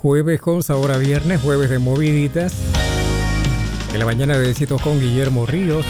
Jueves con sabor a viernes, jueves de moviditas. En la mañana de éxitos con Guillermo Ríos.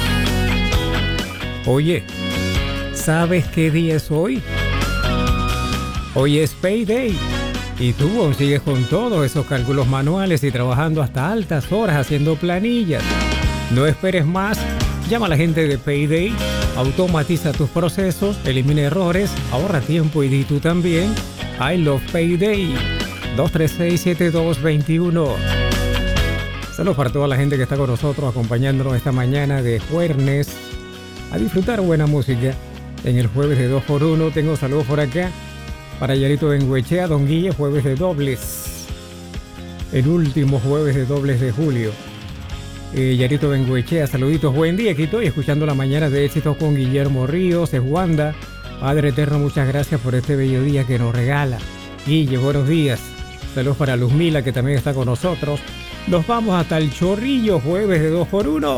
Oye, ¿sabes qué día es hoy? Hoy es Payday. Y tú aún sigues con todos esos cálculos manuales y trabajando hasta altas horas haciendo planillas. No esperes más. Llama a la gente de Payday. Automatiza tus procesos, elimina errores, ahorra tiempo y di tú también. I love Payday. 236-7221. Saludos para toda la gente que está con nosotros acompañándonos esta mañana de jueves a disfrutar buena música en el jueves de 2x1. Tengo saludos por acá para Yarito Benguechea, Don Guille, jueves de dobles, el último jueves de dobles de julio. Yarito Benguechea, saluditos, buen día, aquí estoy escuchando la mañana de éxitos con Guillermo Ríos, es Wanda. Padre eterno, muchas gracias por este bello día que nos regala. Guille, buenos días. Saludos para Luzmila, que también está con nosotros. Nos vamos hasta el Chorrillo, jueves de 2x1.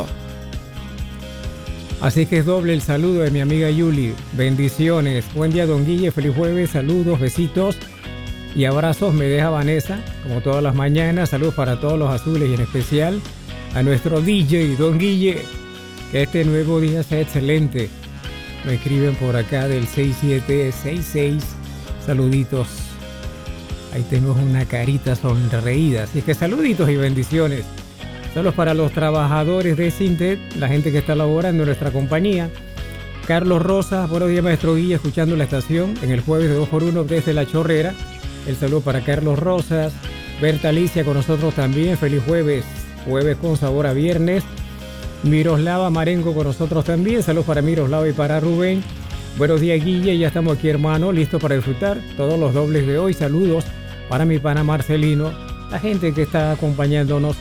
Así que es doble el saludo de mi amiga Yuli. Bendiciones. Buen día, Don Guille. Feliz jueves. Saludos, besitos y abrazos. Me deja Vanessa, como todas las mañanas. Saludos para todos los azules y en especial a nuestro DJ, Don Guille. Que este nuevo día sea excelente. Me escriben por acá del 6766. Saluditos. Ahí tengo una carita sonreída. Así que saluditos y bendiciones. Saludos para los trabajadores de Sintet, la gente que está laborando en nuestra compañía. Carlos Rosas, buenos días, maestro Guille, escuchando la estación en el jueves de 2x1 desde La Chorrera. El saludo para Carlos Rosas. Berta Alicia con nosotros también. Feliz jueves. Jueves con sabor a viernes. Miroslava Marengo con nosotros también. Saludos para Miroslava y para Rubén. Buenos días, Guille. Ya estamos aquí, hermano, listos para disfrutar todos los dobles de hoy. Saludos para mi pana Marcelino, la gente que está acompañándonos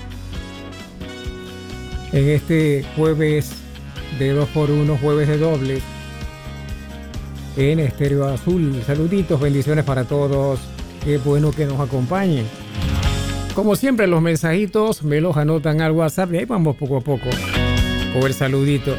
en este jueves de 2x1, jueves de dobles en Estéreo Azul. Saluditos, bendiciones para todos. Qué bueno que nos acompañen. Como siempre, los mensajitos me los anotan al WhatsApp y ahí vamos poco a poco con el saludito.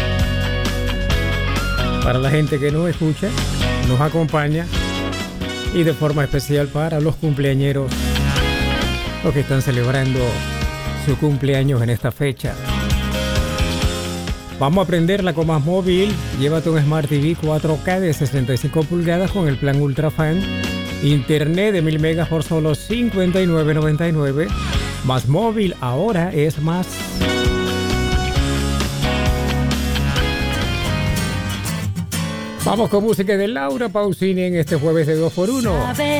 Para la gente que nos escucha, nos acompaña y de forma especial para los cumpleañeros, los que están celebrando su cumpleaños en esta fecha. Vamos a prenderla con más móvil. Llévate un Smart TV 4K de 65 pulgadas con el plan Ultra Fan. Internet de 1000 megas por solo $59.99. Más móvil ahora es más. Vamos con música de Laura Pausini en este jueves de 2x1.